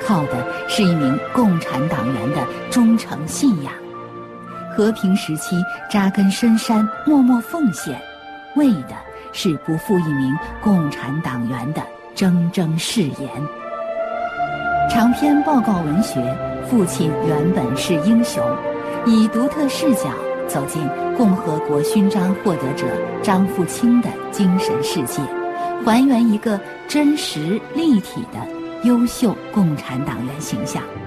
靠的是一名共产党员的忠诚信仰。和平时期扎根深山，默默奉献，为的是不负一名共产党员的铮铮誓言。长篇报告文学《父亲原本是英雄》，以独特视角走进共和国勋章获得者张富清的精神世界，还原一个真实立体的优秀共产党员形象。